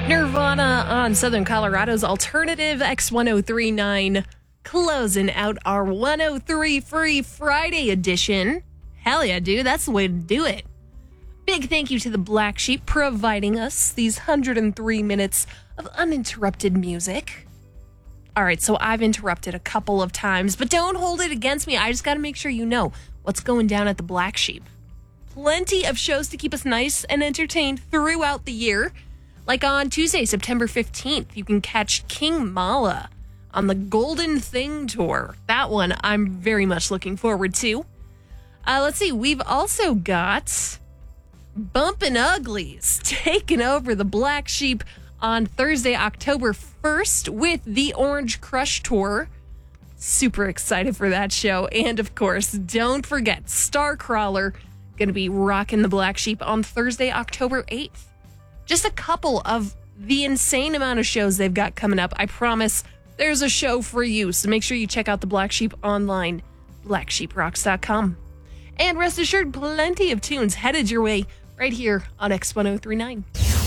Nirvana on Southern Colorado's Alternative X1039, closing out our 103 Free Friday edition. Hell yeah, dude, that's the way to do it. Big thank you to the Black Sheep providing us these 103 minutes of uninterrupted music. All right, so I've interrupted a couple of times, but don't hold it against me. I just got to make sure you know what's going down at the Black Sheep. Plenty of shows to keep us nice and entertained throughout the year. Like on Tuesday, September 15th, you can catch King Mala on the Golden Thing Tour. That one I'm very much looking forward to. Let's see, we've also got Bumpin' Uglies taking over the Black Sheep on Thursday, October 1st with the Orange Crush Tour. Super excited for that show. And of course, don't forget, Starcrawler going to be rocking the Black Sheep on Thursday, October 8th. Just a couple of the insane amount of shows they've got coming up. I promise there's a show for you. So make sure you check out the Black Sheep online, blacksheeprocks.com. And rest assured, plenty of tunes headed your way right here on X1039.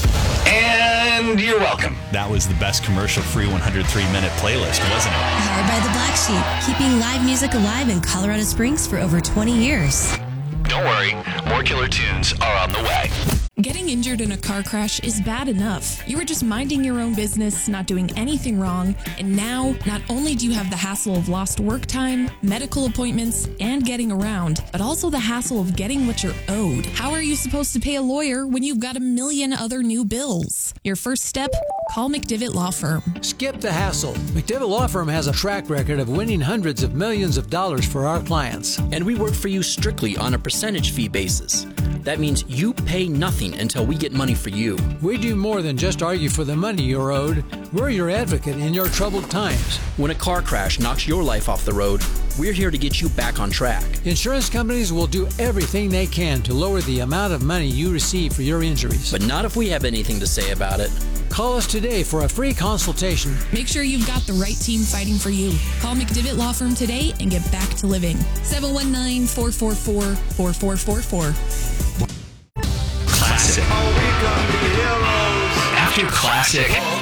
And you're welcome. That was the best commercial-free 103-minute playlist, wasn't it? Powered by the Black Sheep, keeping live music alive in Colorado Springs for over 20 years. Don't worry, more killer tunes are on the way. Getting injured in a car crash is bad enough. You were just minding your own business, not doing anything wrong, and now not only do you have the hassle of lost work time, medical appointments, and getting around, but also the hassle of getting what you're owed. How are you supposed to pay a lawyer when you've got a million other new bills? Your first step? Call McDivitt Law Firm. Skip the hassle. McDivitt Law Firm has a track record of winning hundreds of millions of dollars for our clients. And we work for you strictly on a percentage fee basis. That means you pay nothing until we get money for you. We do more than just argue for the money you're owed. We're your advocate in your troubled times. When a car crash knocks your life off the road, we're here to get you back on track. Insurance companies will do everything they can to lower the amount of money you receive for your injuries. But not if we have anything to say about it. Call us today for a free consultation. Make sure you've got the right team fighting for you. Call McDivitt Law Firm today and get back to living. 719-444-4444. Classic. After classic.